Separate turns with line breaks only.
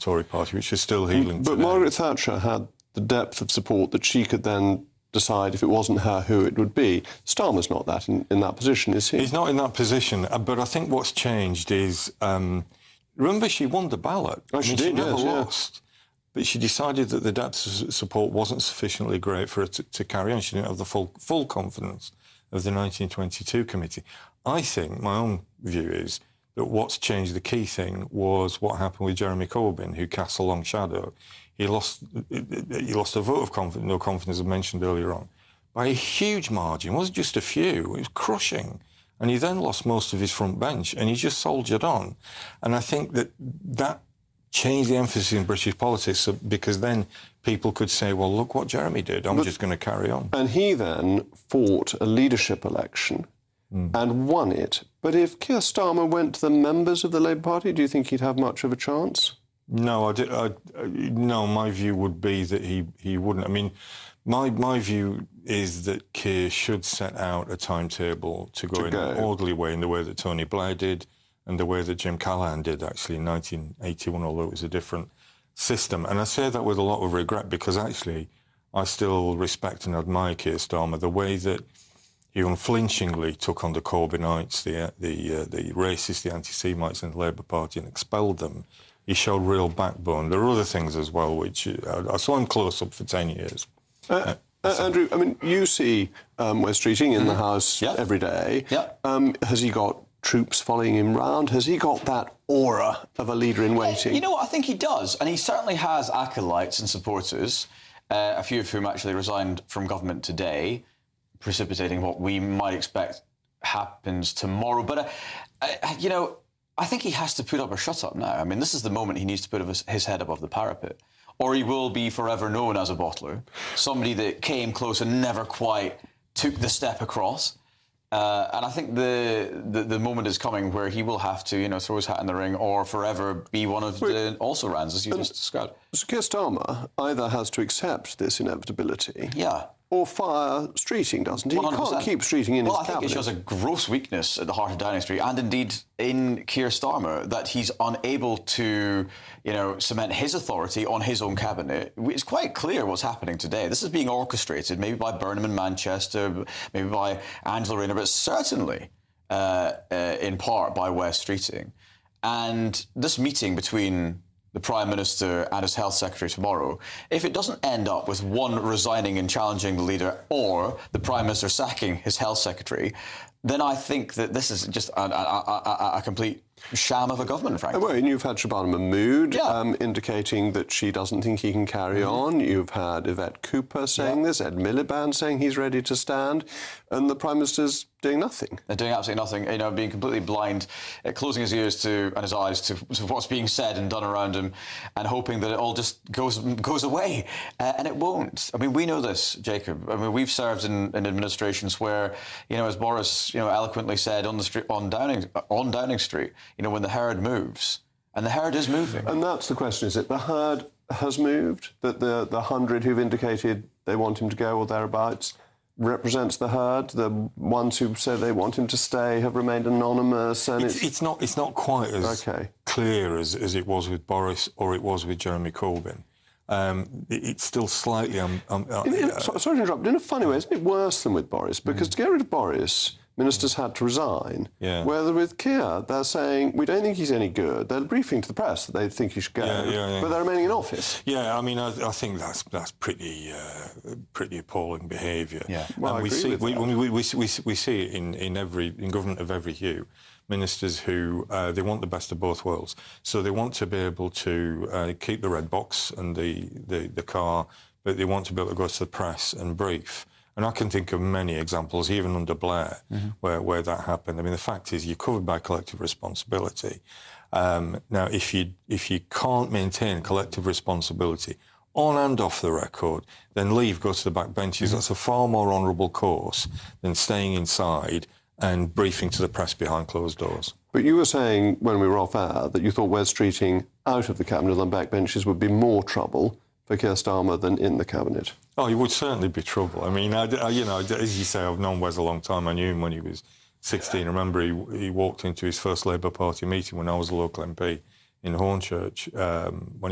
Tory party, which is still healing
But
today.
Margaret Thatcher had the depth of support that she could then decide if it wasn't her who it would be. Starmer's not that in that position, is he?
He's not in that position, but I think what's changed is, remember, she won the ballot.
Oh, she did,
she never
yes,
lost. But she decided that the depth of support wasn't sufficiently great for her to carry on. She didn't have the full confidence of the 1922 committee. I think, my own view is, that what's changed, the key thing, was what happened with Jeremy Corbyn, who cast a long shadow. He lost a vote of confidence, no confidence, as mentioned earlier on, by a huge margin. It wasn't just a few, it was crushing. And he then lost most of his front bench, and he just soldiered on. And I think that changed the emphasis in British politics, because then people could say, well, look what Jeremy did, I'm just going to carry on.
And he then fought a leadership election and won it. But if Keir Starmer went to the members of the Labour Party, do you think he'd have much of a chance?
No, no, my view would be that he wouldn't. I mean, my view is that Keir should set out a timetable to go in an orderly way, in the way that Tony Blair did and the way that Jim Callaghan did, actually, in 1981, although it was a different system. And I say that with a lot of regret, because actually I still respect and admire Keir Starmer, the way that he unflinchingly took on the Corbynites, the racists, the anti-Semites in the Labour Party, and expelled them. He showed real backbone. There are other things as well, which I saw him close up for 10 years.
Andrew, I mean, you see Wes Streeting in the House every day. Has he got troops following him round? Has he got that aura of a leader in waiting?
You know what, I think he does. And he certainly has acolytes and supporters, a few of whom actually resigned from government today, precipitating what we might expect happens tomorrow. But, you know, I think he has to put up or shut up now. I mean, this is the moment he needs to put his head above the parapet, or he will be forever known as a bottler, somebody that came close and never quite took the step across. And I think the moment is coming where he will have to, you know, throw his hat in the ring, or forever be one of the also-rans, as you just described.
So Keir Starmer either has to accept this inevitability, or fire Streeting, doesn't he?
100%.
He can't keep Streeting in his cabinet.
I think it shows a gross weakness at the heart of Downing Street, and indeed in Keir Starmer, that he's unable to, you know, cement his authority on his own cabinet. It's quite clear what's happening today. This is being orchestrated, maybe by Burnham in Manchester, maybe by Angela Rayner, but certainly in part by Wes Streeting. And this meeting between the Prime Minister and his Health Secretary tomorrow, if it doesn't end up with one resigning and challenging the leader, or the Prime Minister sacking his Health Secretary, then I think that this is just a complete sham of a government, frankly.
Well, and you've had Shabana Mahmood indicating that she doesn't think he can carry on. You've had Yvette Cooper saying this, Ed Miliband saying he's ready to stand, and the Prime Minister's doing nothing.
They're doing absolutely nothing, you know, being completely blind, closing his ears and his eyes to what's being said and done around him, and hoping that it all just goes away. And it won't. I mean, we know this, Jacob. I mean, we've served in administrations where, you know, as Boris, you know, eloquently said on Downing Street, you know, when the herd moves, and the herd is moving.
And that's the question, is it? The herd has moved, that the 100 who've indicated they want him to go or thereabouts represents the herd. The ones who say they want him to stay have remained anonymous. And
it's not quite as clear as it was with Boris or it was with Jeremy Corbyn. It's still slightly...
sorry to interrupt. In a funny way, isn't it worse than with Boris? Because to get rid of Boris, ministers had to resign. Whether with Keir, they're saying, we don't think he's any good. They're briefing to the press that they think he should go, but they're remaining in office.
Yeah, I mean, I think that's pretty appalling behaviour.
Well,
and we see it in government of every hue. Ministers who they want the best of both worlds, so they want to be able to keep the red box and the car, but they want to be able to go to the press and brief. And I can think of many examples, even under Blair, where that happened. I mean, the fact is, you're covered by collective responsibility. Now, if you can't maintain collective responsibility on and off the record, then leave, go to the back benches. That's a far more honourable course than staying inside and briefing to the press behind closed doors.
But you were saying, when we were off air, that you thought Wes Streeting out of the cabinet on back benches would be more trouble for Keir Starmer than in the cabinet.
Oh, he would certainly be trouble. I mean, you know, as you say, I've known Wes a long time. I knew him when he was 16. I remember he walked into his first Labour Party meeting when I was a local MP in Hornchurch, when